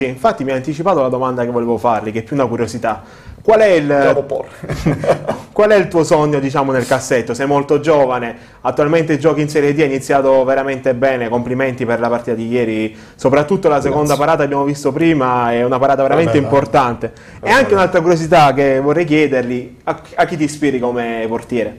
Infatti mi ha anticipato la domanda che volevo fargli, che è più una curiosità. Qual è il tuo sogno, diciamo, nel cassetto? Sei molto giovane, attualmente giochi in Serie D, hai iniziato veramente bene, complimenti per la partita di ieri, soprattutto la seconda parata abbiamo visto prima, è una parata veramente importante. E anche un'altra curiosità che vorrei chiedergli, a chi ti ispiri come portiere?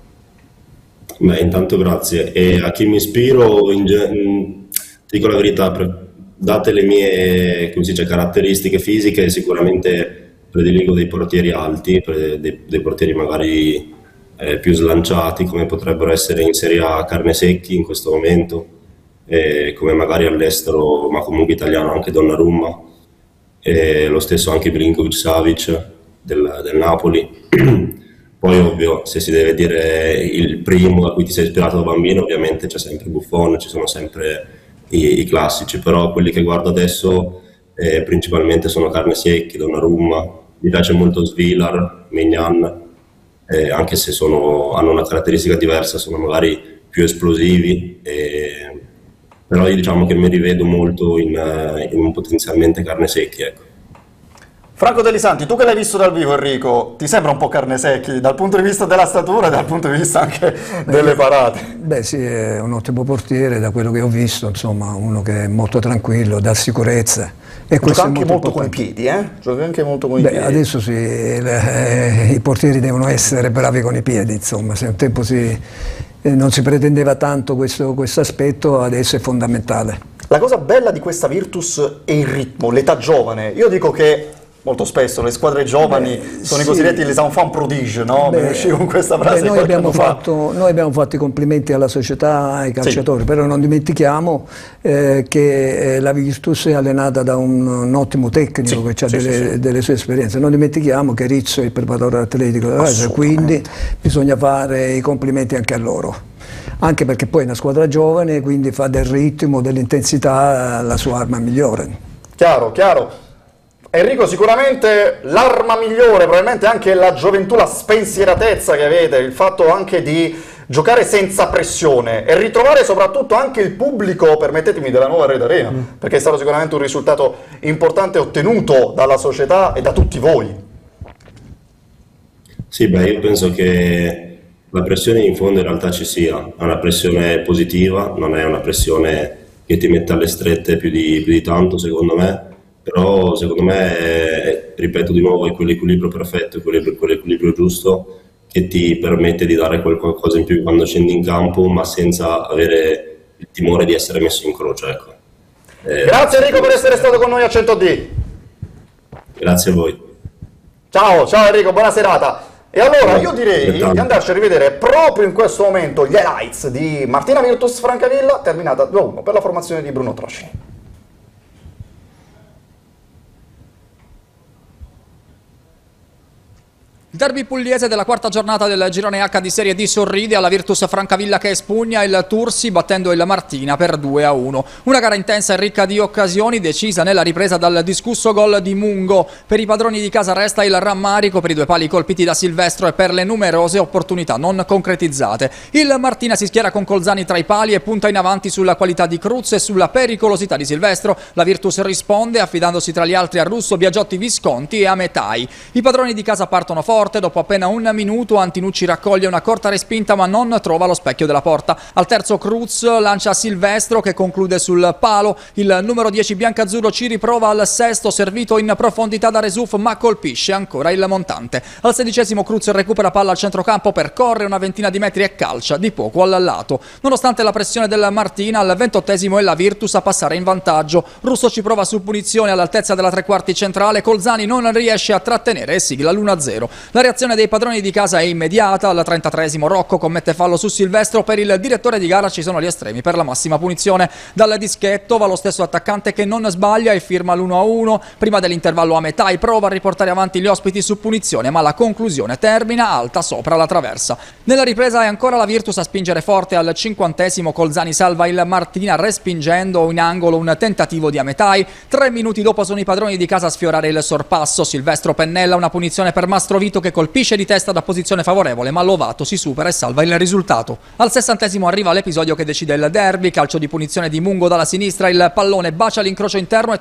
Beh, intanto grazie. E a chi mi ispiro, ti dico la verità, date le mie, come si dice, caratteristiche fisiche, sicuramente prediligo dei portieri alti, dei portieri magari più slanciati, come potrebbero essere in Serie A Carnesecchi in questo momento, come magari all'estero, ma comunque italiano, anche Donnarumma, e lo stesso anche Milinkovic-Savic del Napoli. Poi ovvio, se si deve dire il primo a cui ti sei ispirato da bambino, ovviamente c'è sempre Buffon, ci sono sempre i classici, però quelli che guardo adesso principalmente sono Carnesecchi, Donnarumma, mi piace molto Svilar, Maignan, anche se hanno una caratteristica diversa, sono magari più esplosivi, però io diciamo che mi rivedo molto in un potenzialmente Carnesecchi, ecco. Franco Delisanti, tu che l'hai visto dal vivo, Enrico, ti sembra un po' Carnesecchi dal punto di vista della statura e dal punto di vista anche delle parate? Beh sì, è un ottimo portiere da quello che ho visto, insomma, uno che è molto tranquillo, dà sicurezza. E gioca anche molto con i piedi, Gioca anche molto con i piedi. Adesso sì, i portieri devono essere bravi con i piedi, insomma, se un tempo non si pretendeva tanto questo aspetto, adesso è fondamentale. La cosa bella di questa Virtus è il ritmo, l'età giovane. Io dico che molto spesso le squadre giovani sono i cosiddetti les enfants prodige, no? Per uscire con questa frase. Noi abbiamo fatto i complimenti alla società, ai calciatori, però non dimentichiamo che la Virtus è allenata da un ottimo tecnico che ha delle sue esperienze. Non dimentichiamo che Rizzo è il preparatore atletico della Lazio, quindi bisogna fare i complimenti anche a loro. Anche perché poi è una squadra giovane, quindi fa del ritmo, dell'intensità la sua arma migliore. Chiaro, chiaro. Enrico, sicuramente l'arma migliore, probabilmente anche la gioventù, la spensieratezza che avete, il fatto anche di giocare senza pressione e ritrovare soprattutto anche il pubblico, permettetemi, della nuova Red Arena, perché è stato sicuramente un risultato importante ottenuto dalla società e da tutti voi. Sì, beh, io penso che la pressione in fondo in realtà ci sia, è una pressione positiva, non è una pressione che ti mette alle strette più di tanto, secondo me. Però secondo me, ripeto di nuovo, è quell'equilibrio perfetto, quell'equilibrio giusto che ti permette di dare qualcosa in più quando scendi in campo, ma senza avere il timore di essere messo in croce. Ecco. Grazie Enrico per essere stato con noi a 100D. Grazie a voi. Ciao Enrico, buona serata. E allora io direi di andarci a rivedere proprio in questo momento gli highlights di Martina Virtus Francavilla, terminata 2-1 per la formazione di Bruno Trocini. Derby pugliese della quarta giornata del girone H di Serie D sorride alla Virtus Francavilla che espugna il Tursi battendo il Martina per 2-1. Una gara intensa e ricca di occasioni, decisa nella ripresa dal discusso gol di Mungo. Per i padroni di casa resta il rammarico per i due pali colpiti da Silvestro e per le numerose opportunità non concretizzate. Il Martina si schiera con Colzani tra i pali e punta in avanti sulla qualità di Cruz e sulla pericolosità di Silvestro. La Virtus risponde affidandosi tra gli altri a Russo, Biagiotti, Visconti e a Metai. I padroni di casa partono forte. Dopo appena un minuto Antinucci raccoglie una corta respinta ma non trova lo specchio della porta. Al terzo Cruz lancia Silvestro che conclude sul palo. Il numero 10 biancazzurro ci riprova al sesto, servito in profondità da Resuf ma colpisce ancora il montante. Al 16° Cruz recupera palla al centrocampo, percorre una ventina di metri e calcia di poco al lato. Nonostante la pressione del Martina, al 28° è la Virtus a passare in vantaggio. Russo ci prova su punizione all'altezza della tre quarti centrale, Colzani non riesce a trattenere e sigla l'1-0. La reazione dei padroni di casa è immediata. Al 33° Rocco commette fallo su Silvestro. Per il direttore di gara ci sono gli estremi per la massima punizione. Dal dischetto va lo stesso attaccante che non sbaglia e firma l'1-1. Prima dell'intervallo a metà prova a riportare avanti gli ospiti su punizione, ma la conclusione termina alta sopra la traversa. Nella ripresa è ancora la Virtus a spingere forte. Al 50° Colzani salva il Martina respingendo in angolo un tentativo di Ametai. 3 minuti dopo sono i padroni di casa a sfiorare il sorpasso. Silvestro pennella una punizione per Mastrovito che colpisce di testa da posizione favorevole, ma Lovato si supera e salva il risultato. Al 60° arriva l'episodio che decide il derby, calcio di punizione di Mungo dalla sinistra, il pallone bacia l'incrocio interno e